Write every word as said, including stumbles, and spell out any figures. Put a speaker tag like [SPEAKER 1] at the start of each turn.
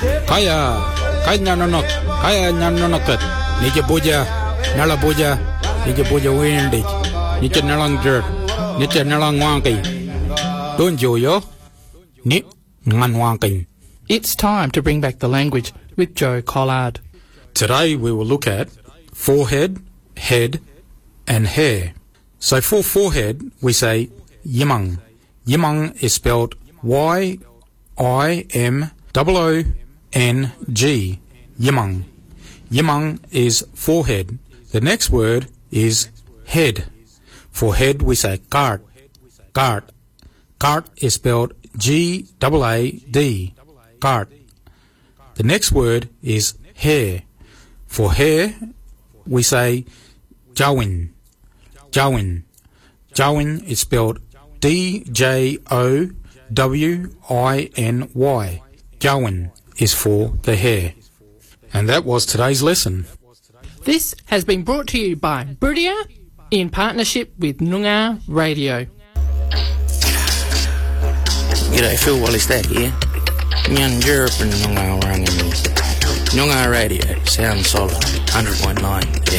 [SPEAKER 1] Kaya, kaya nanok, kaya nanonokat. Nija boja, nala boja, nija boja windig. Nija nalang dirt, nija nalang wanky. Don't yo, ni ngan wanky.
[SPEAKER 2] It's time to bring back the language with Joe Collard.
[SPEAKER 1] Today we will look at forehead, head, and hair. So for forehead, we say yimang. Yimang is spelled Y I M O O N G. Yimang. Yimang is forehead. The next word is head. For head, we say cart. Cart. Cart is spelled G A A D. Cart. The next word is hair. For hair, we say jawin. Jawin. Jawin is spelled D J O W I N Y. Jawin is for the hair. And that was today's lesson.
[SPEAKER 2] This has been brought to you by Brudia in partnership with Noongar Radio.
[SPEAKER 3] G'day, Phil Wallace-Stack here. Nyan Europe and Noongar Rangi. Noongar Radio, sound solid, one hundred point nine F M.